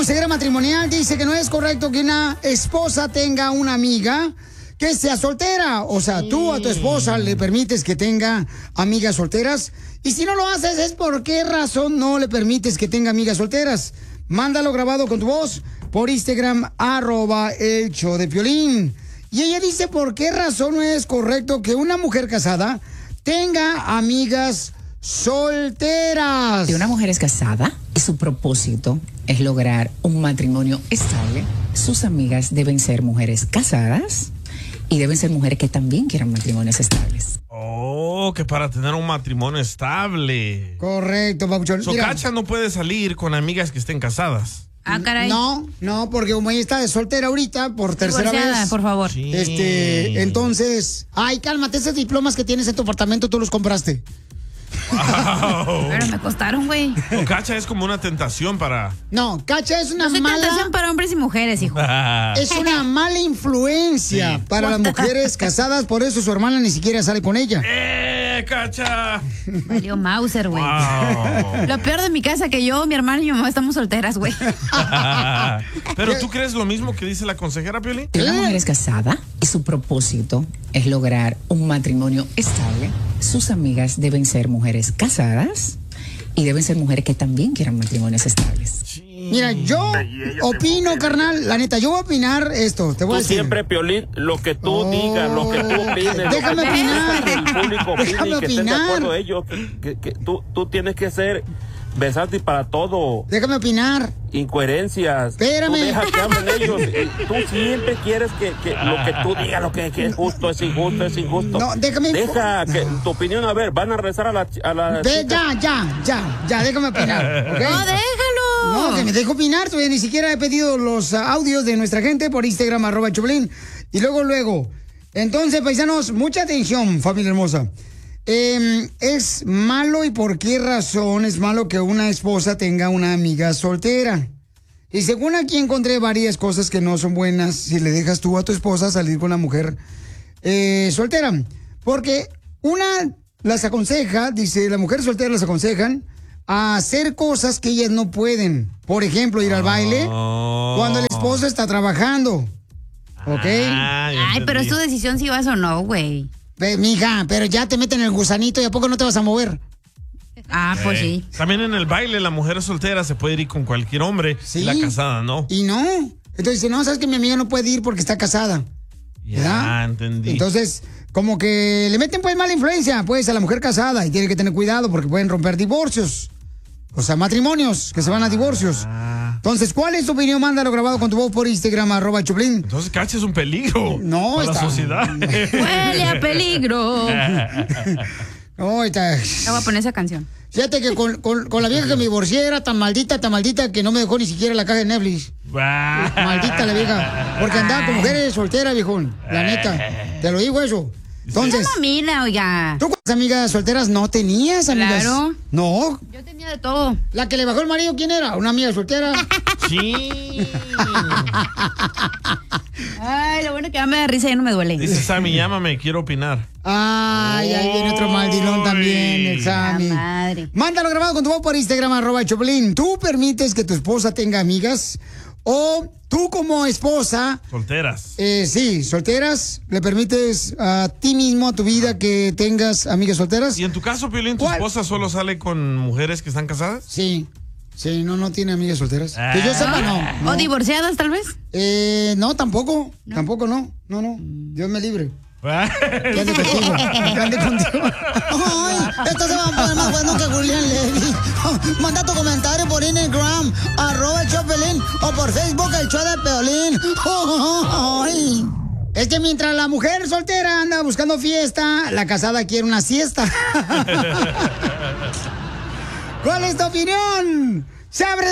consejera matrimonial dice que no es correcto que una esposa tenga una amiga que sea soltera. O sea, tú a tu esposa le permites que tenga amigas solteras. Y si no lo haces, es por qué razón no le permites que tenga amigas solteras. Mándalo grabado con tu voz por Instagram, @el show de Piolín. Y ella dice por qué razón no es correcto que una mujer casada tenga amigas solteras. Si una mujer es casada y su propósito es lograr un matrimonio estable, sus amigas deben ser mujeres casadas y deben ser mujeres que también quieran matrimonios estables. Oh, que para tener un matrimonio estable. Correcto, papuchón. Cacha no puede salir con amigas que estén casadas. Ah, caray. No, porque como ella está de soltera ahorita, por tercera vez. Por favor. Sí. Entonces, ay, cálmate, esos diplomas que tienes en tu apartamento, tú los compraste. Wow. Pero me costaron, güey. O cacha es como una tentación para... No, cacha es una Tentación mala... para hombres y mujeres, hijo. Es una mala influencia para las mujeres casadas, por eso su hermana ni siquiera sale con ella. Cacha! Valió Mauser, güey. Wow. Lo peor de mi casa que yo, mi hermano y mi mamá estamos solteras, güey. ¿Pero tú crees lo mismo que dice la consejera, Piolín? Si una mujer es casada y su propósito es lograr un matrimonio estable, sus amigas deben ser mujeres casadas y deben ser mujeres que también quieran matrimonios estables. Mira, yo opino, carnal, la neta, yo voy a opinar esto, te voy a decir. Siempre, Piolín, lo que tú digas, lo que tú opines. Déjame opinar. El público opine Déjame y que estén de opinar. acuerdo ellos. Que tú tienes que ser versátil para todo. Déjame opinar. Incoherencias. Espérame. Tú deja que hablen ellos. Tú siempre quieres que lo que tú digas, lo que es justo, es injusto. No, déjame. Deja que tu opinión, a ver, van a rezar a la Ya, déjame opinar, ¿ok? No, déjalo. No, que me dejo opinar, todavía ni siquiera he pedido los audios de nuestra gente por Instagram, @Choplin. Y luego. Entonces, paisanos, mucha atención, familia hermosa. Es malo, y por qué razón es malo que una esposa tenga una amiga soltera. Y según aquí encontré varias cosas que no son buenas si le dejas tú a tu esposa salir con una mujer soltera. Porque las aconseja, dice, la mujer soltera las aconsejan a hacer cosas que ellas no pueden. Por ejemplo, ir al baile cuando el esposo está trabajando. ¿Ok? Ay, pero es tu decisión si vas o no, güey. Mija, pero ya te meten el gusanito y ¿a poco no te vas a mover? Ah, pues sí. También en el baile la mujer soltera se puede ir con cualquier hombre. Sí. Y la casada no. Y no. Entonces dice, no, sabes que mi amiga no puede ir porque está casada. Ya, entendí. Entonces, como que le meten pues mala influencia pues a la mujer casada y tiene que tener cuidado porque pueden romper divorcios. O sea, matrimonios que se van a divorcios. Entonces, ¿cuál es tu opinión? Mándalo grabado con tu voz por Instagram, @Choplin. Entonces, cacha, es un peligro. No, para la sociedad. Huele a peligro. No, está. Le voy a poner esa canción. Fíjate que con la vieja que me divorcié era tan maldita que no me dejó ni siquiera la caja de Netflix. Maldita la vieja. Porque andaba con mujeres solteras, viejón. La neta. Te lo digo eso. Entonces. No, mira, oiga. ¿Tú cuántas amigas solteras no tenías, amigas? Claro. No. Yo tenía de todo. La que le bajó el marido, ¿quién era? ¿Una amiga soltera? Sí. Ay, lo bueno que ya me da risa y ya no me duele. Dice Sammy, llámame, quiero opinar. Ay, ahí viene otro maldilón también, el Sammy. La madre. Mándalo grabado con tu voz por Instagram, @Choplin. ¿Tú permites que tu esposa tenga amigas? O tú como esposa... Solteras. Sí, solteras. ¿Le permites a ti mismo, a tu vida, que tengas amigas solteras? ¿Y en tu caso, Piolín, tu esposa solo sale con mujeres que están casadas? Sí. Sí, no tiene amigas solteras. Que yo sepa, no. ¿O divorciadas, tal vez? No, tampoco. Tampoco, no. No. Dios me libre. Que ande contigo. Ay, esto se va a poner más bueno que Julián Levy. Manda tu comentario por Instagram, @Choplin, o por Facebook, el show de Piolín. Ay. Es que mientras la mujer soltera anda buscando fiesta, la casada quiere una siesta. ¿Cuál es tu opinión? ¡Se abre